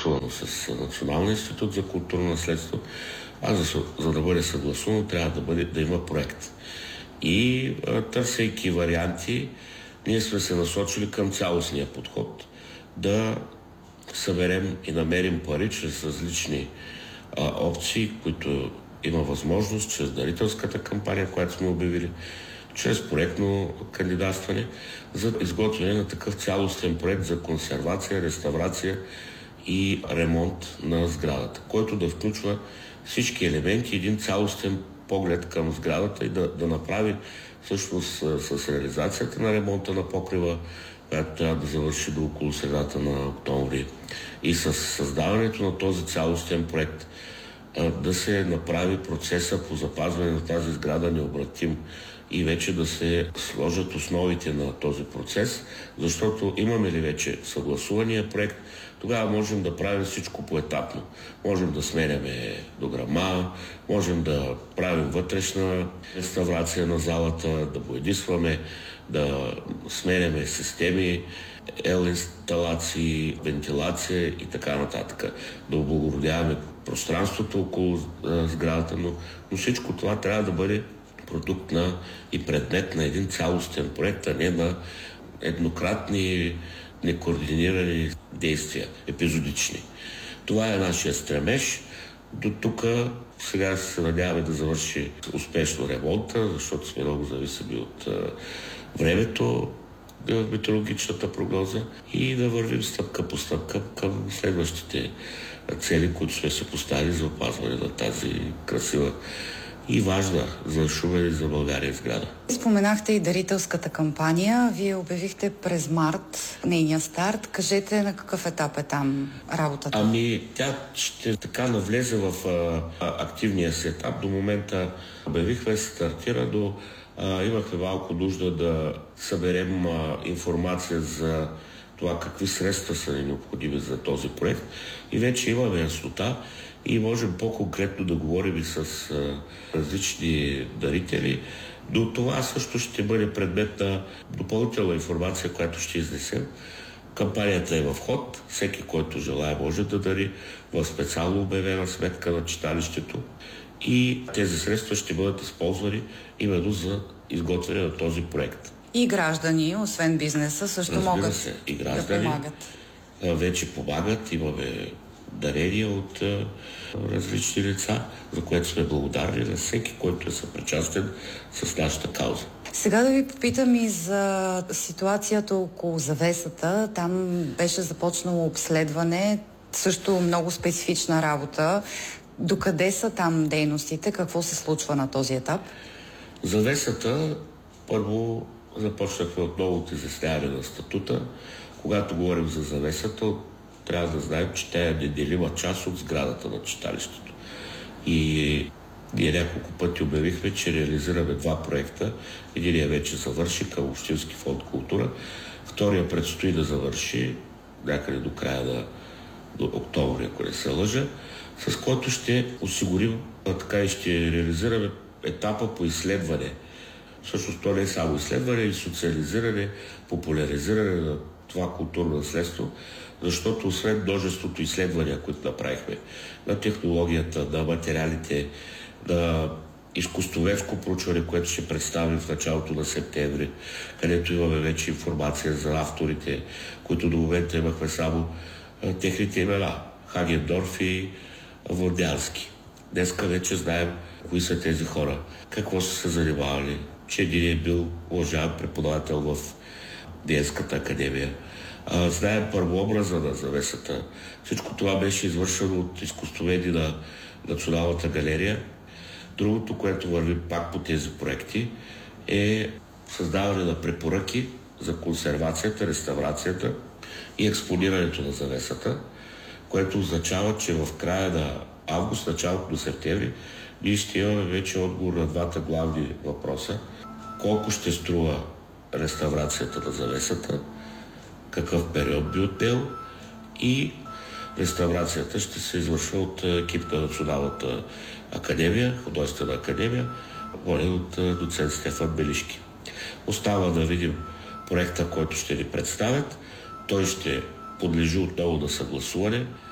съгласувано с Националния институт за културно наследство, а за да бъде съгласувано, трябва да има проект. И търсейки варианти, ние сме се насочили към цялостния подход да съберем и намерим пари чрез различни опции, които има възможност, чрез дарителската кампания, която сме обявили, чрез проектно кандидатстване за изготвяне на такъв цялостен проект за консервация, реставрация и ремонт на сградата, който да включва всички елементи, един цялостен поглед към сградата и да направи всъщност с реализацията на ремонта на покрива, която трябва да завърши до около средата на октомври, и с създаването на този цялостен проект да се направи процеса по запазване на тази сграда необратим и вече да се сложат основите на този процес, защото имаме ли вече съгласувания проект, тогава можем да правим всичко поетапно. Можем да сменяме дограма, можем да правим вътрешна реставрация на залата, да боядисваме, да сменяме системи, инсталации, вентилация и така нататък. Да облагородяваме пространството около сградата, но всичко това трябва да бъде продукт и предмет на един цялостен проект, а не на еднократни, некоординирани действия, епизодични. Това е нашия стремеж. До тук сега се надяваме да завърши успешно ремонта, защото сме много зависими от времето в метеорологичната прогноза и да вървим стъпка по стъпка към следващите цели, които сме се поставили за опазване на тази красива и важна за Шумен и за България сграда. Споменахте и дарителската кампания. Вие обявихте през март нейния старт. Кажете на какъв етап е там работата? Тя ще така навлезе в активния си етап. До момента обявихме, стартира, имахме малко нужда да съберем информация за това какви средства са необходими за този проект и вече имаме яснота и можем по-конкретно да говорим и с различни дарители. До това също ще бъде предмет на допълнителна информация, която ще изнесем. Кампанията е в ход. Всеки, който желая, може да дари в специално обявена сметка на читалището и тези средства ще бъдат използвани именно за изготвяне на този проект. И граждани, освен бизнеса, също могат и граждани да помагат. Вече помагат. Имаме дарения от различни лица, за което сме благодарни на всеки, който е съпричастен с нашата кауза. Сега да ви попитам и за ситуацията около завесата. Там беше започнало обследване, също много специфична работа. Докъде са там дейностите? Какво се случва на този етап? Завесата, първо започнахме отново от изясняване на статута. Когато говорим за завесата, трябва да знаем, че тя е неделима част от сградата на читалището. И ние няколко пъти обявихме, че реализираме два проекта. Единият вече завърши към Общински фонд култура. Втория предстои да завърши някъде до края до октомври, ако не се лъжа, с който ще осигурим, така и ще реализираме етапа по изследване. Всъщност то не е само изследване, и социализиране, популяризиране на това културно наследство, защото освен множеството изследвания, които направихме на технологията, на материалите, на изкуствоведско проучване, което ще представим в началото на септември, където имаме вече информация за авторите, които до момента имахме само техните имена. Хагендорф и Вордянски. Днеска вече знаем кои са тези хора, какво са се занимавали, че един е бил уважаван преподавател в Денската академия. Знаем първообраза на завесата. Всичко това беше извършено от изкуствоведи на Националната галерия. Другото, което върви пак по тези проекти, е създаване на препоръки за консервацията, реставрацията и експонирането на завесата, което означава, че в края на август, началото на септември, ние ще имаме вече отговор на двата главни въпроса. Колко ще струва реставрацията на завесата, какъв период би отнел и реставрацията ще се извършва от екип на Националната академия, художествена академия, воден от доцент Стефан Белишки. Остава да видим проекта, който ще ни представят. Той ще подлежи отново на съгласуване